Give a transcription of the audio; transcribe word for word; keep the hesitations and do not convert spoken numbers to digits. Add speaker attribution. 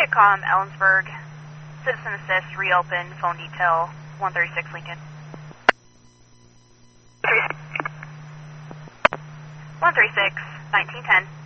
Speaker 1: Vitacom, Ellensburg, Citizen Assist, reopen, phone detail, one thirty-six Lincoln. one thirty-six, nineteen ten.